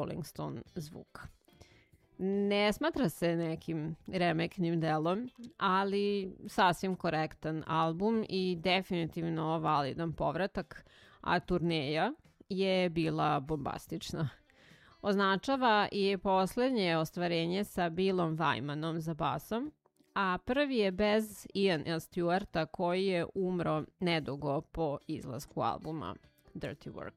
Rolling Stone zvuk. Ne smatra se nekim remeknim delom, ali sasvim korektan album i definitivno validan povratak, a turneja je bila bombastična. Označava i poslednje ostvarenje sa Billom Wymanom za basom, a prvi je bez Ian Stewarta koji je umro nedugo po izlasku albuma Dirty Work.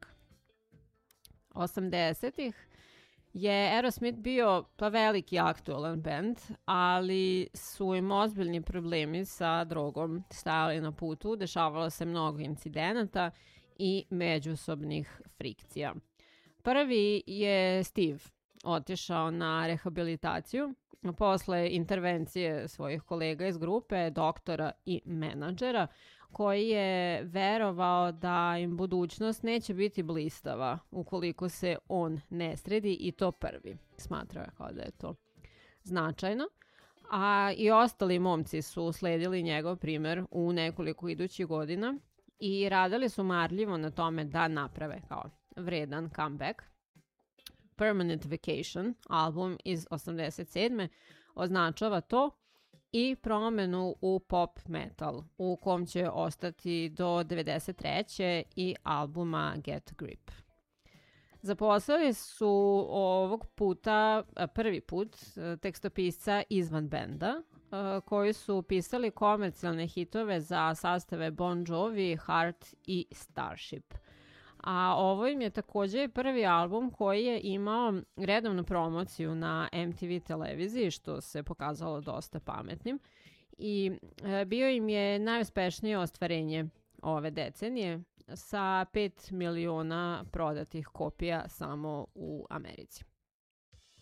80-ih je Aerosmith bio veliki aktualan band, ali su im ozbiljni problemi sa drogom stajali na putu, dešavalo se mnogo incidenata i međusobnih frikcija. Prvi je Steve otišao na rehabilitaciju posle intervencije svojih kolega iz grupe, doktora i menadžera, koji je verovao da im budućnost neće biti blistava ukoliko se on ne sredi i to prvi. Smatrao je kao da je to značajno. A i ostali momci su sledili njegov primer u nekoliko idućih godina i radili su marljivo na tome da naprave kao vredan comeback. Permanent Vacation, album iz 87. označava to i promenu u pop metal, u kom će ostati do 93. i albuma Get Grip. Zaposlili su ovog puta, prvi put, tekstopisca izvan benda, koji su pisali komercijalne hitove za sastave Bon Jovi, Heart i Starship. A ovo im je također prvi album koji je imao redovnu promociju na MTV televiziji, što se pokazalo dosta pametnim. I bio im je najuspešnije ostvarenje ove decenije sa 5 miliona prodatih kopija samo u Americi.